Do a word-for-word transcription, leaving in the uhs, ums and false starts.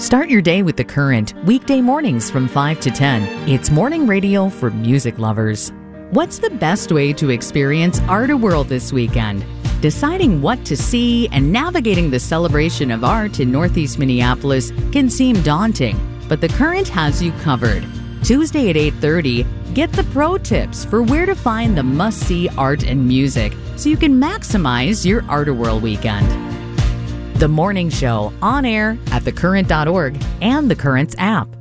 Start your day with The Current, weekday mornings from five to ten. It's morning radio for music lovers. What's the best way to experience Art-A-World this weekend? Deciding what to see and navigating the celebration of art in Northeast Minneapolis can seem daunting, but The Current has you covered. Tuesday at eight thirty, get the pro tips for where to find the must-see art and music so you can maximize your Art-A-World weekend. The Morning Show, on air at the current dot org and The Current's app.